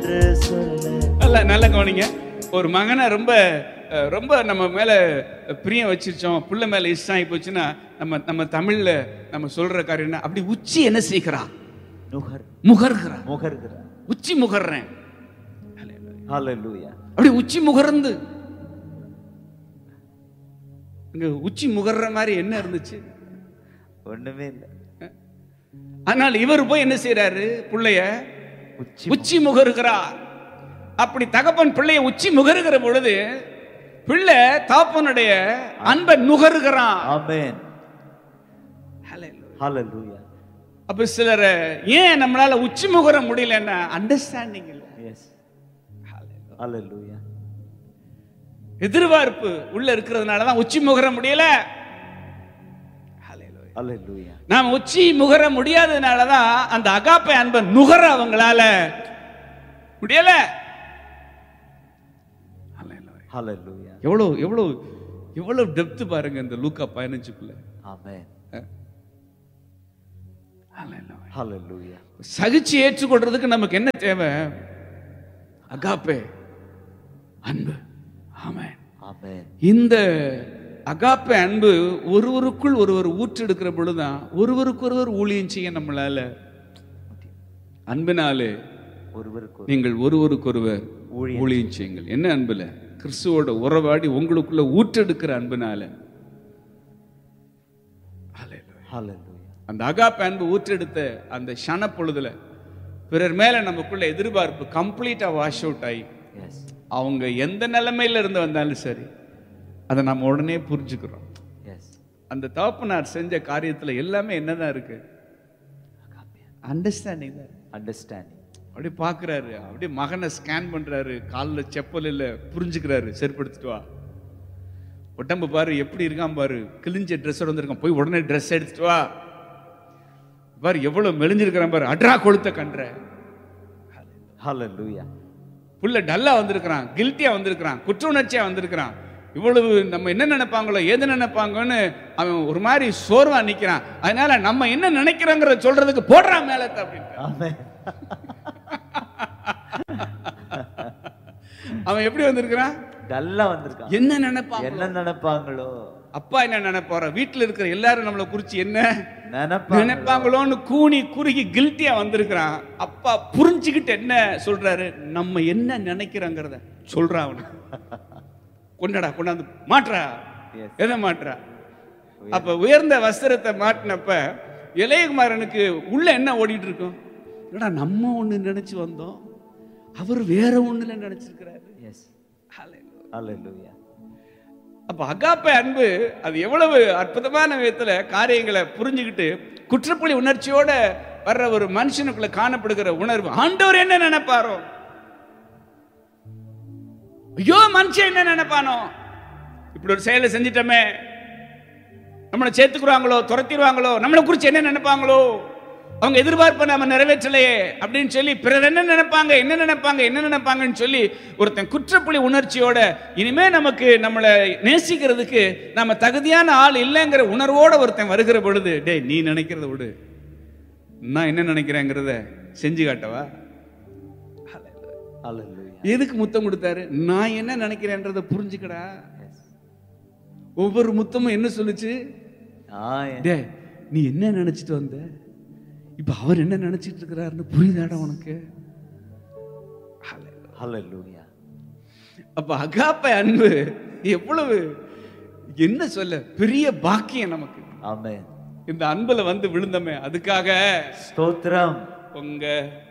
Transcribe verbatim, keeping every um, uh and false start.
என்று சொல்ல. நல்ல நல்ல கவனிங்க. ஒரு மகனை ரொம்ப ரொம்ப நம்ம மேல பிரியம் வச்சிருச்சோம், புள்ள மேல இஷ்டம் ஆகி போச்சுன்னா நம்ம நம்ம தமிழ்ல நம்ம சொல்ற காரியம் என்ன? அப்படி உச்சி என்ன செய்கிறா? முகர் முகர்கிறா. முகர்கிறா. உச்சி முகர்றேன். ஹல்லேலூயா. அப்படி உச்சி முகர்ந்து இங்க உச்சி முகர்ற மாதிரி என்ன இருந்துச்சு? ஒண்ணுமே இல்லை. ஆனால் இவர் போய் என்ன செய்யறாரு? பிள்ளைய உச்சி உச்சி முகருகிறார். அப்படி தகப்பன் பிள்ளைய உச்சி முகருகிற பொழுது பிள்ளை தகப்பனுடைய அன்பை நுகருகிறான். ஆமென். ஹல்லேலூயா. அப்ப சிலர் ஏன் நம்மளால உச்சி முகர முடியலன்னா அண்டர்ஸ்டாண்டிங் இல்ல. எஸ். ஹல்லேலூயா. எதிர்பார்ப்பு உள்ள இருக்கிறதுனால தான் உச்சி முகர முடியல. ஹல்லேலூயா. நாம உச்சி முகர முடியாததுனால தான் அந்த அகாப்பே அன்பை நுகர அவங்களால முடியல. ஹல்லேலூயா. எவ்வளவு எவ்வளவு எவ்வளவு டெப்த் பாருங்க இந்த லூக்கா பதினஞ்சுக்குள்ள. ஆமென். ஹல்லேலூயா. ஹல்லேலூயா. சகிச்சு ஏற்றுக்கொள்றதுக்கு நமக்கு என்ன தேவை? அகாப்பே அன்பு. ஆமென். ஆமென். இந்த அகாப்பே அன்பு ஒருவருக்குள் ஒருவர் ஊற்றெடுக்கிற பொழுதுதான் ஒருவருக்கு ஒருவர் ஊழியம் செய்ய நம்மளால. அன்பினாலே ஒருவருக்கு நீங்கள் ஒருவருக்கொருவர் ஊழியம் செய்யுங்கள். என்ன அன்புல? கிறிஸ்துவோட உறவாடி உங்களுக்குள்ள ஊற்றெடுக்கிற அன்பினால. ஹல்லேலூயா. அந்த அகாப்பே அன்பு ஊற்றெடுத்த அந்த ஷன பொழுதுல பிறர் மேல நமக்குள்ள எதிர்பார்ப்பு கம்ப்ளீட்டா வாஷ் அவுட் ஆகி அவங்க எந்த நிலைமையில இருந்து வந்தாலும் சரி அதை நம்ம உடனே புரிஞ்சுக்கிறோம். அந்த தகப்பனார் செஞ்ச காரியத்துல எல்லாமே என்னதான் இருக்கு? அண்டர்ஸ்டாண்டிங் தான். அண்டர்ஸ்டாண்டிங். அப்படியே பாக்குறாரு, அப்படியே மகனை ஸ்கேன் பண்றாரு, காலில் செப்பல் இல்ல, புரிஞ்சுக்கிறாரு. செருப்படுத்திட்டு வா, உடம்பு பாரு எப்படி இருக்கான் பாரு, கிழிஞ்ச ட்ரெஸ் வந்திருக்கான், போய் உடனே ட்ரெஸ் எடுத்துட்டு வா பாரு, எவ்வளவு மெலிஞ்சிருக்கிறான் பாரு, அட்ரா கொளுத்த கன்ற. ஹல்லேலூயா. புள்ள டல்லா வந்திருக்கிறான், கில்ட்டியா வந்திருக்கிறான், குற்ற உணர்ச்சியா வந்திருக்கிறான், இவ்வளவு நம்ம என்ன நினைப்பாங்களோ எது நினைப்பாங்கன்னு அவன் ஒரு மாதிரி சோர்வா நிக்கிறான். அதனால நம்ம என்ன நினைக்கிறோங்கிற சொல்றதுக்கு போடுறான் மேல அப்படின்னு. அவன் எப்படி வந்திருக்கிறான்? டல்லா வந்திருக்கான். என்ன நினைப்பாங்க என்ன நினைப்பாங்களோ, அப்பா என்ன நினைப்பாரோ, வீட்டுல இருக்கிற எல்லாரும் நம்மளை குறிச்சு என்ன நினைப்பாங்க நினைப்பாங்களோன்னு கூனி குறுகி கில்ட்டியா வந்திருக்கிறான். அப்பா புரிஞ்சுக்கிட்டு என்ன சொல்றாரு? நம்ம என்ன நினைக்கிறோங்கிறத சொல்றான் அவனுக்கு. கொண்டடா கொண்டாந்து மாற்றா. எதை மாற்றா? அப்ப உயர்ந்த வஸ்திரத்தை மாட்டினப்ப இளையகுமாரனுக்கு உள்ள என்ன ஓடிட்டு இருக்கும்? நம்ம ஒண்ணு நினைச்சு வந்தோம், அவர் வேற ஒண்ணுல நினைச்சிருக்கிறாரு. அப்ப அகாப்பே அன்பு அது எவ்வளவு அற்புதமான விதத்துல காரியங்களை புரிஞ்சுக்கிட்டு குற்றப்புலி உணர்ச்சியோட வர்ற ஒரு மனுஷனுக்குள்ள காணப்படுகிற உணர்வு. ஆண்டவர் என்ன நினைப்பாரோ, ஐயோ மனுஷன் என்ன நினைப்பானோ, இப்படி ஒரு செயலை செஞ்சிட்டமே, நம்மளை சேர்த்துக்குறாங்களோ துரத்திடுவாங்களோ, நம்மளை குறிச்சு என்ன நினைப்பாங்களோ, அவங்க எதிர்பார்ப்பை நம்ம நிறைவேற்றலையே அப்படின்னு சொல்லி பிறர் என்ன நினைப்பாங்க என்ன நினைப்பாங்க என்ன நினைப்பாங்கன்னு சொல்லி ஒருத்தன் குற்றப்புலி உணர்ச்சியோட இனிமே நமக்கு நம்மளை நேசிக்கிறதுக்கு நம்ம தகுதியான ஆள் இல்லைங்கிற உணர்வோட ஒருத்தன் வருகிற பொழுது, டே நீ நினைக்கிறத விடு, நான் என்ன நினைக்கிறேங்கிறத செஞ்சு காட்டவா? எதுக்கு முத்தம் கொடுத்தாரு? நான் என்ன நினைக்கிறேன்றத புரிஞ்சுக்கடா. ஒவ்வொரு முத்தமும் என்ன சொல்லுச்சு? டே நீ என்ன நினைச்சிட்டு வந்த, இப்ப அவர் என்ன நினைச்சிட்டு இருக்கிறாருன்னு புரியுதாடா உனக்கு? ஹல்லேலூயா. அப்ப அகாப்பே அன்பு எவ்வளவு என்ன சொல்ல பெரிய பாக்கியம் நமக்கு. ஆமென். இந்த அன்புல வந்து விழுந்தமே, அதுக்காக ஸ்தோத்திரம். உங்க